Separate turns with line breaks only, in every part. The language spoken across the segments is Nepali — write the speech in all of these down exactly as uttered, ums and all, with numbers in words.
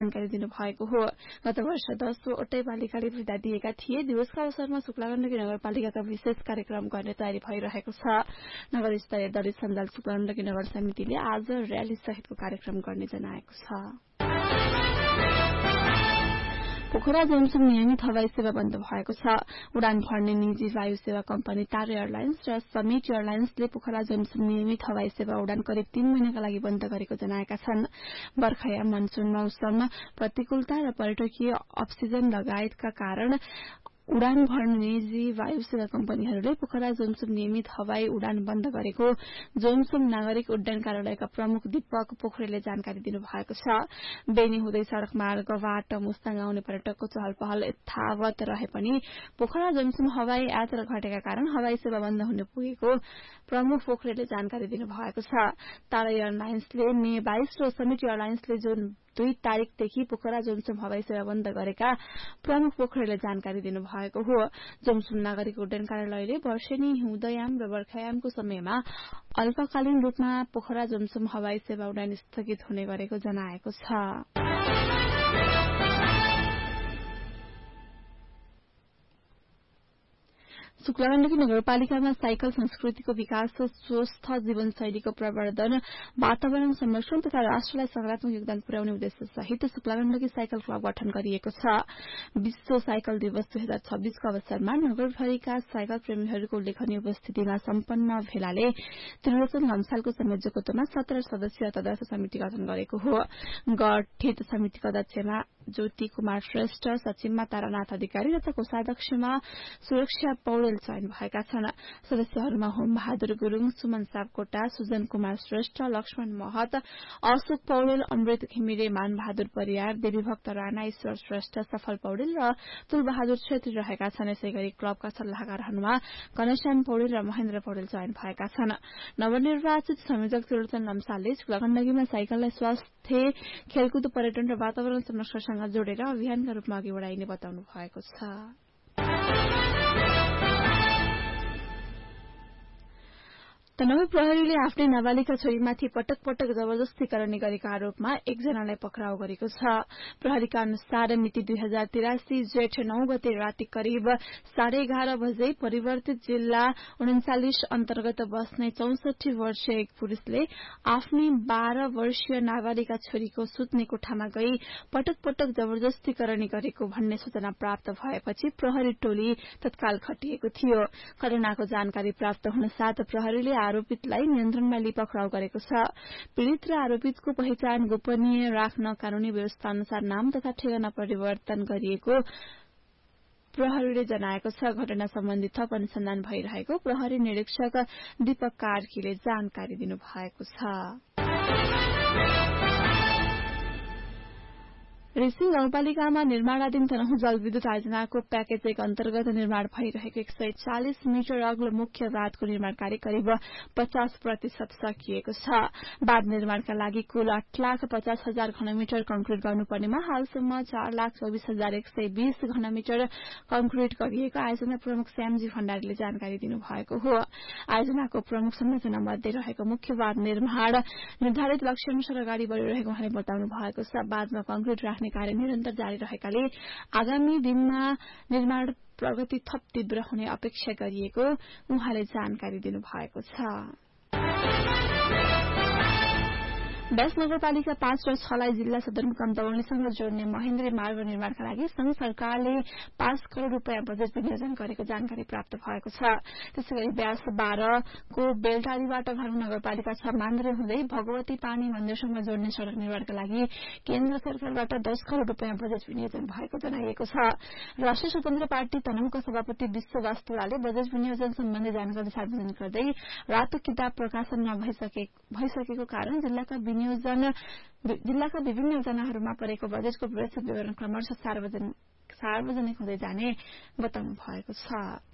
जानकारी दिनुभएको हो। गत वर्ष दसवटै बालिकाले वृद्धा दिएका थिए। दिवसका अवसरमा शुक्लागण्डकी नगरपालिकाका विशेष कार्यक्रम गर्ने तयारी भइरहेको छ। नगर स्तरीय दलित सञ्जाल शुक्लागण्डकी नगर समितिले आज र्याली सहितको कार्यक्रम गर्ने जनाएको छ। पोखरा जोमसुम नियमित हवाई सेवा बन्द भएको छ। उडान भर्ने निजी वायु सेवा कम्पनी तारे एयरलाइन्स र समिट एयरलाइन्सले पोखरा जोमसुम नियमित हवाई सेवा उडान करिब तीन महिनाका लागि बन्द गरेको जनाएका छन्। बर्खाया मनसून मौसम प्रतिकूलता र पर्यटकीय अफ-सिजन लगायतका कारण उडान भर्ने निजी वायु सेवा कम्पनीहरूले पोखरा जोमसुम नियमित हवाई उडान बन्द गरेको जोमसुम नागरिक उड्डयन कार्यालयका प्रमुख दीपक पोखरेलले जानकारी दिनुभएको छ। बेनी हुँदै सड़क मार्गबाट मुस्ताङ आउने पर्यटकको चहल पहल यथावत रहे पनि पोखरा जोमसुम हवाई यात्रा घटेका कारण हवाई सेवा बन्द हुन पुगेको प्रमुख पोखरेलले जानकारी दिनुभएको छ। तारा एयरलाइन्सले मे बाइस र समिट एयरलाइन्सले जुन दुई तारीकदेखि पोखरा जोमसुम हवाई सेवा बन्द गरेका प्रमुख पोखरेलले जानकारी दिनुभएको हो। जोमसुम नागरिक उड्डयन कार्यालयले वर्षेनी हिउँदयाम र बर्खायामको समयमा अल्पकालीन रूपमा पोखरा जोमसुम हवाई सेवा उडान स्थगित हुने गरेको जनाएको छ। शुक्लागण्डकी नगरपालिकामा साइकल संस्कृतिको विकास, स्वस्थ जीवनशैलीको प्रवर्धन, वातावरण संरक्षण तथा राष्ट्रलाई सकारात्मक योगदान पुर्याउने उद्देश्य सहित शुक्लागण्डकी साइकल क्लब गठन गरिएको छ। विश्व साइकल दिवस दुई हजार छब्बीसको अवसरमा नगरभरिका साइकल प्रेमीहरूको उल्लेखनीय उपस्थितिमा सम्पन्न भेलाले त्रिलोचन लम्सालको संयोजकत्वमा सत्र सदस्यीय तदर्थ समिति गठन गरेको हो। गठित समितिका अध्यक्षमा ज्योति कुमार श्रेष्ठ, सचिवमा तारानाथ अधिकारी तथा कोषाध्यक्षमा सुरक्षा पौडेल चयन भएका छन्। सदस्यहरूमा होम बहादुर गुरूङ, सुमन सापकोटा, सुजन कुमार श्रेष्ठ, लक्ष्मण महत, अशोक पौडेल, अमृत घिमिरे, मान बहादुर परियार, देवीभक्त राणा, ईश्वर श्रेष्ठ, सफल पौडेल र तुल बहादुर छेत्री रहेका छन्। यसै गरी क्लबका सल्लाहकारहरूमा गणेश्याम पौडेल र महेन्द्र पौडेल चयन भएका छन्। नवनिर्वाचित संयोजक त्रिलोचन लम्सालले शुक्लागण्डकीमा साइकललाई स्वास्थ्य, खेलकुद, पर्यटन र वातावरण संरक्षणसँग जोडेर अभियानका रूपमा अघि बढ़ाइने बताउनु भएको छ। तनहुँ प्रहरीले आफ्नै नाबालिका छोरीमाथि पटक पटक जबरजस्ती गर्ने गरेको आरोपमा एकजनालाई पक्राउ गरेको छ। प्रहरीका अनुसार मिति दुई हजार तिरासी जेठ नौ गते राति करिब साढे एघार बजे परिवर्तित जिल्ला उन्चालिस अन्तर्गत बस्ने चौसठी वर्षीय एक पुरूषले आफ्नै बाह्र वर्षीय नाबालिका छोरीको सुत्ने कोठामा गई पटक पटक जबरजस्ती गर्ने गरेको भन्ने सूचना प्राप्त भएपछि प्रहरी टोली तत्काल खटिएको थियो। घटनाको जानकारी प्राप्त हुन साथ प्रहरीले आरोपितलाई नियन्त्रणमा लिई पक्राउ गरेको छ। पीड़ित र आरोपितको पहिचान गोपनीय राख्न कानूनी व्यवस्था अनुसार नाम तथा ठेगाना परिवर्तन गरिएको प्रहरीले जनाएको छ। घटना सम्बन्धी थप अनुसन्धान भइरहेको प्रहरी निरीक्षक दीपक कार्कीले जानकारी दिनुभएको छ। रेसिङ गाउँपालिकामा निर्माणाधीन तनहुँ जलविद्युत आयोजनाको प्याकेज एक अन्तर्गत निर्माण भइरहेको एक सय चालिस मिटर अग्लो मुख्य बाँधको निर्माण कार्य करिब पचास प्रतिशत सकिएको छ। बाँध निर्माणका लागि कुल आठ लाख पचास हजार घनमिटर कंक्रिट गर्नुपर्नेमा हालसम्म चार लाख चौबिस हजार एक सय बीस घनमिटर कंक्रिट गरिएको आयोजना प्रमुख श्यामजी भण्डारीले जानकारी दिनुभएको हो। आयोजनाको प्रमुख संरचना मध्ये रहेको मुख्य बाँध निर्माण निर्धारित लक्ष्य अनुसार अगाडि बढ़िरहेको उहाँले बताउनु भएको छ। बाँधमा कंक्रिट राख्ने कार्य निरन्तर जारी रहेकाले आगामी दिनमा निर्माण प्रगति थप तीव्र हुने अपेक्षा गरिएको उहाँले जानकारी दिनुभएको छ। व्यास नगरपालिका पाँच र छलाई जिल्ला सदरमुकाम दौड़नीसँग जोड्ने महेन्द्री मार्ग निर्माणका लागि संघ सरकारले पाँच करोड़ रूपियाँ बजेट विनियोजन गरेको जानकारी प्राप्त भएको छ। त्यसैगरी व्यास बाह्रको बेलटारीबाट घरु नगरपालिका छ मान्द्रे हुँदै भगवती पानी मन्दिरसँग जोड्ने सड़क निर्माणका लागि केन्द्र सरकारबाट दस करोड़ रूपियाँ बजेट विनियोजन भएको जनाइएको छ। राष्ट्रिय स्वतन्त्र पार्टी तनहुँका सभापति विश्व वास्तुलाले बजेट विनियोजन सम्बन्धी जानकारी सार्वजनिक गर्दै रातो किताब प्रकाशन भइसकेको कारण जिल्लाका विनियोजन जिल्लाका विभिन्न योजनाहरूमा परेको बजेटको व्यवस्थित विवरण क्रमशः सार्वजनिक सार्वजनिक हुँदै जाने बताउनु भएको छ।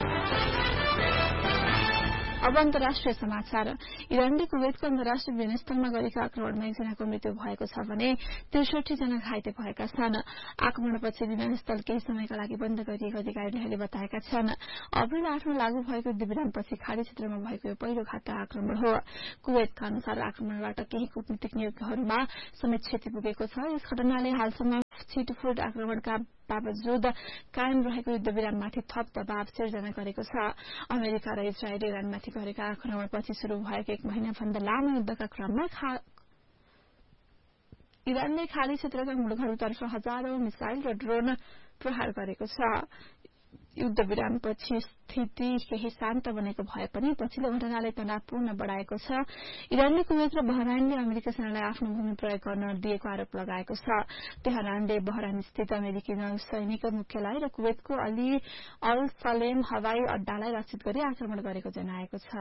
अब अन्तर्राष्ट्रिय समाचार। इरानले कुवेतको अन्तर्राष्ट्रिय विमानस्थलमा गरेको आक्रमणमा एकजनाको मृत्यु भएको छ भने त्रिसठी जना घाइते भएका छन्। आक्रमणपछि विमानस्थल केही समयका लागि बन्द गरिएको अधिकारीहरूले बताएका छन्। अप्रेल आठमा लागू भएको विरामपछि खाडी क्षेत्रमा भएको यो पहिलो घातक आक्रमण हो। कुवेतका अनुसार आक्रमणबाट केही कूटनीतिक नियोगहरूमा समेत क्षति पुगेको छ। यस घटनाले हालसम्म छिटफुट आक्रमणका बावजुद कायम रहेको युद्धविराममाथि थप दबाव सिर्जना गरेको छ। अमेरिका र इजरायल इरानमाथि गरेका आक्रमणपछि शुरू भएको एक महिनाभन्दा लामो युद्धका क्रममा इरानले खाडी क्षेत्रका मुलुकहरूतर्फ हजारौं मिसाइल र ड्रोन प्रहार गरेको छ। युद्धविरामपछि स्थिति केही शान्त बनेको भए पनि पछिल्लो घटनाले तनावपूर्ण बढ़ाएको छ। इरानले कुवेत र बहराइनले अमेरिकी सेनालाई आफ्नो भूमि प्रयोग गर्न दिएको आरोप लगाएको छ। तेहरानले बहराइन स्थित अमेरिकी नौसैनिक मुख्यालय र कुवेतको अली अल सलेम हवाई अड्डालाई लक्षित गरी आक्रमण गरेको जनाएको छ।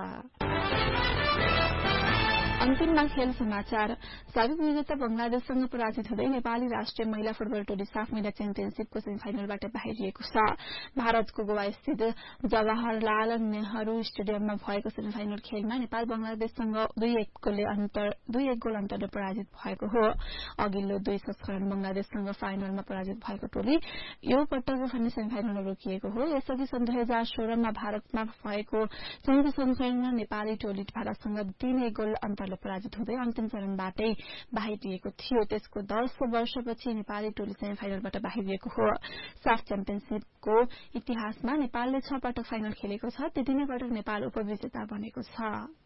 अन्तिममा खेल समाचार। साबिक विजेता बंगलादेशसँग पराजित हुँदै नेपाली राष्ट्रिय महिला फुटबल टोली साफ महिला च्याम्पियनशीपको सेमिफाइनलबाट बाहिरिएको छ। भारतको गोवा स्थित जवाहरलाल नेहरू स्टेडियममा भएको सेमिफाइनल खेलमा नेपाल बंगलादेशसँग दुई एक गोलले अन्तर दुई एक गोल अन्तरले पराजित भएको हो। अघिल्लो दुई संस्करण बंगलादेशसँग फाइनलमा पराजित भएको टोली यो पटक भने सेमिफाइनलमा रोकिएको हो। यसअघि सन् दुई हजार सोह्रमा भारतमा भएको संयुक्त संस्करणमा नेपाली टोली भारतसँग तीन एक गोल अन्तरले पराजित हुँदै अन्तिम चरणबाटै बाहिरिएको थियो। त्यसको दश वर्षपछि नेपाली टोली सेमिफाइनलबाट बाहिरिएको हो। साफ च्याम्पियनशीपको इतिहासमा नेपालले छ पटक फाइनल खेलेको छ। त्यति नै पटक नेपाल उपविजेता बनेको छ।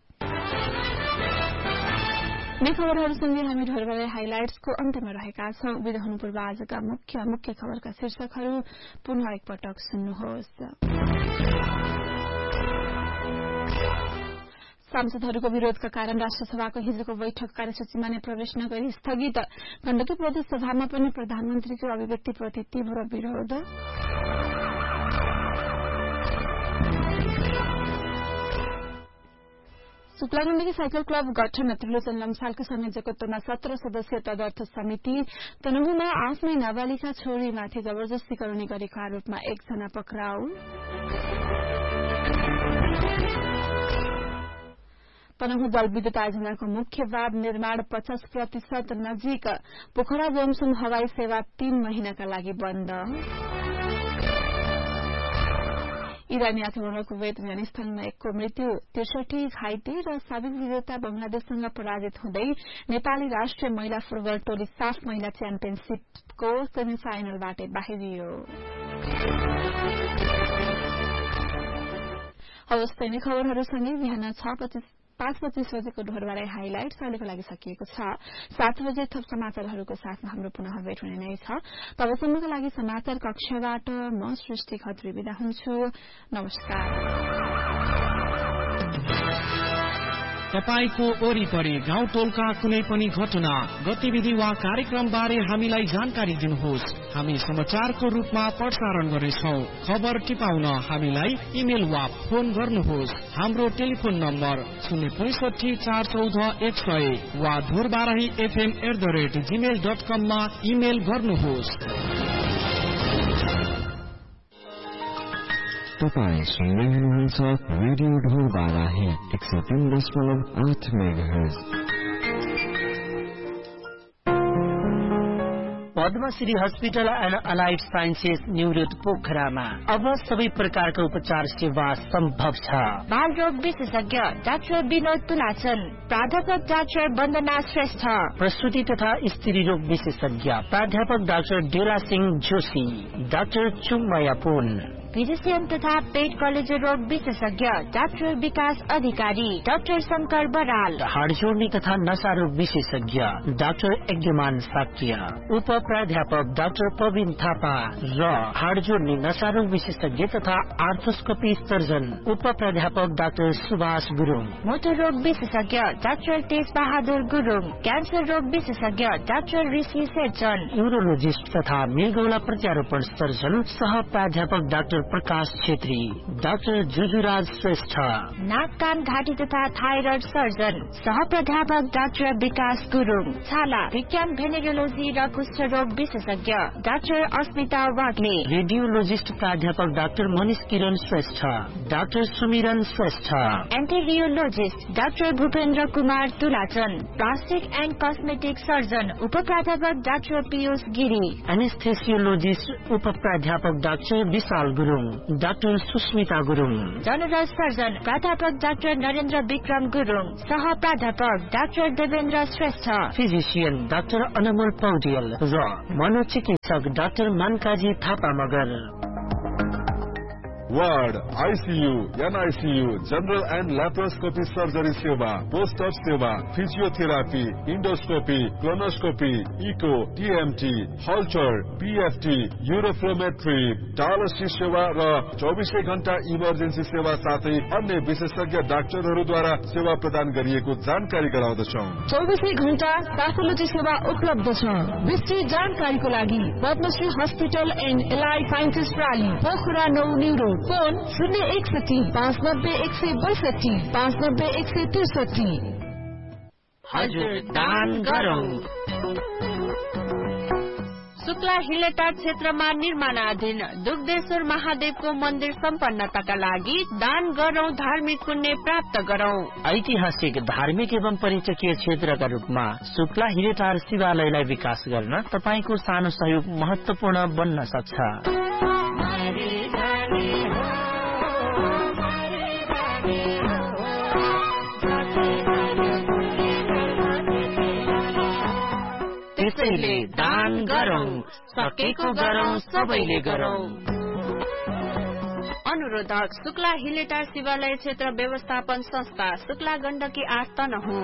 यी खबरहरूसँगै हामी ढोरबारे हाइलाइट्सको अन्त्यमा रहेका छौं। विदा हुनु पूर्व आजका मुख्य मुख्य खबरका शीर्षकहरू पुनः एकपटक सुन्नुहोस्। सांसदहरूको विरोधका कारण राष्ट्रसभाको हिजोको बैठक कार्यसूचीमा नै प्रवेश नगरी स्थगित। गण्डकी प्रदेश सभामा पनि प्रधानमन्त्रीको अभिव्यक्तिप्रति तीव्र विरोध। शुक्लागण्डकी साइकल क्लब गठन। त्रिलोचन लम्सालको संयोजकत्वमा सत्र सदस्यीय तदर्थ समिति। तनहुमा आफ्नै नाबालिका छोरीमाथि जबरजस्ती गर्ने गरेको आरोपमा एकजना पक्राउ। तनहु जलविद्युत आयोजनाको मुख्य बाँध निर्माण पचास प्रतिशत नजिक। पोखरा जोमसुम हवाई सेवा तीन महिनाका लागि बन्द। इरानी आक्रमणमा कुवेत विमानस्थलमा एकको मृत्यु, त्रिसठी घाइते र साबिक विजेता बंगलादेशसँग पराजित हुँदै नेपाली राष्ट्रिय महिला फुटबल टोली साफ महिला च्याम्पियनशीपको सेमिफाइनलबाट बाहिरियो। अवस्था नै खबरहरूसँगै बिहान छ पच्चीस पाँच पच्चीस बजेको ढोरबारे हाइलाइट्स अहिलेको लागि सकिएको छ। सात बजे थप समाचारहरूको साथमा हाम्रो पुनः भेट हुने नै छ। तबसम्मका लागि समाचार कक्षबाट म सृष्टि खत्री बिदा हुन्छु। नमस्कार।
तपाईको वरिपरि गाउँ टोलका कुनै पनि घटना गतिविधि वा कार्यक्रम बारे हामीलाई जानकारी दिनुहोस्। हामी समाचारको रूपमा प्रसारण गर्नेछौं। खबर टिपाउन हामीलाई इमेल वा फोन गर्नुहोस्। हाम्रो टेलिफोन नम्बर शून्य पैसठी चार चौध एक सय वा धुरबाराही FM at the rate Gmail dot कममा इमेल गर्नुहोस्।
तपाईं सुन्दै हुनुहुन्छ रेडियो ढोरबाराही एक सय तीन दशमलव आठ megahertz.
Padmashri hospital and allied sciences new road पोखरामा अब सबै प्रकारको उपचार सेवा सम्भव छ।
बाल रोग विशेषज्ञ डाक्टर विनोद तुलाचन, प्राध्यापक डाक्टर वन्दना श्रेष्ठ,
प्रसूति तथा स्त्री रोग विशेषज्ञ प्राध्यापक डाक्टर डेला सिंह जोशी, डाक्टर चुङमाया पुन,
फिजिशियन तथा पेट कलेजो रोग विशेषज्ञ डाक्टर विकास अधिकारी, डाक्टर शंकर बराल,
हाड जोड्ने तथा नशा रोग विशेषज्ञ डाक्टर यज्ञमान साक्य, उप प्राध्यापक डाक्टर प्रवीण थापा र हाड जोड्ने नशा रोग विशेषज्ञ तथा आर्थोस्कोपी सर्जन उप प्राध्यापक डाक्टर सुभाष गुरुङ,
मोटर रोग विशेषज्ञ डाक्टर तेज बहादुर गुरुङ, क्यान्सर रोग विशेषज्ञ डाक्टर ऋषि सेर्जन,
न्यूरोलोजिस्ट तथा मृगौला प्रत्यारोपण सर्जन सह प्राध्यापक डाक्टर प्रकाश छेत्री, डाक्टर जुजुराज श्रेष्ठ,
नाक कान घाँटी तथा थाइरोइड सर्जन सह प्राध्यापक डाक्टर विकास गुरुङ, छाला विज्ञान भेनेरोलोजी र कुष्ठ रोग विशेषज्ञ डाक्टर अस्मिता वाग्ले,
रेडियोलोजिस्ट प्राध्यापक डाक्टर मनिष किरण श्रेष्ठ, डाक्टर सुमिरन Shrestha,
एन्टेरियोलोजिस्ट doctor Bhupendra Kumar तुलाचन, plastic and cosmetic surgeon उप प्राध्यापक डाक्टर पीयूष गिरी,
एनेस्थेसियोलोजिस्ट उप प्राध्यापक डाक्टर विशाल Gurung, Gurung, doctor Susmita Gurung,
general surgeon प्राध्यापक डाक्टर नरेन्द्र विक्रम गुरुङ, सह प्राध्यापक doctor Devendra Shrestha,
physician doctor अनमोल पौडेल र मनोचिकित्सक doctor मानकाजी Thapa Magar.
Ward, ICU, NICU, general and laparoscopy surgery सेवा, पोस्ट अप सेवा, physiotherapy, endoscopy, colonoscopy, eco, TMT, हल्चर, PFT, uroflowmetry, dialysis सेवा र चौबिसै घण्टा इमर्जेन्सी सेवा साथै अन्य विशेषज्ञ डाक्टरहरूद्वारा सेवा प्रदान गरिएको जानकारी गराउँदछौँ।
चौबिसै घण्टा प्याथोलोजी सेवा उपलब्ध छ। विस्तृत जानकारीको लागि Padmashri hospital and allied sciences प्राली, Pokhara नौ न्यू फोन शून्य एकसठी पाँच नब्बे एक सय बैसठी पाँच नब्बे एक सय त्रिसठी।
हजुर दान गरौँ।
शुक्ला हिलेटार क्षेत्रमा निर्माणाधीन दुग्धेश्वर महादेवको मन्दिर सम्पन्नताका लागि दान गरौँ, धार्मिक पुण्य प्राप्त गरौँ।
ऐतिहासिक, धार्मिक एवं पर्यटकीय क्षेत्रका रूपमा शुक्ला हिलेटार शिवालयलाई विकास गर्न तपाईको सानो सहयोग महत्वपूर्ण बन्न सक्छ। त्यसैले दान गरौँ, सकेको गरौँ, सबैले गरौँ।
अनुरोधक शुक्ला हिलेटार शिवालय क्षेत्र व्यवस्थापन संस्था, शुक्ला गण्डकी आठ तनहुँ।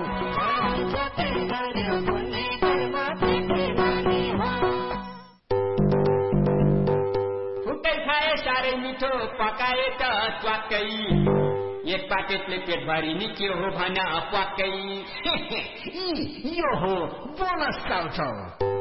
फुकै खाए साह्रै मिठो, पकाए त च्वाक्कै, एक पाकेटले पेटभरि नि के हो भन प्वाक्कै। यो हो बोनस चाउचाउ।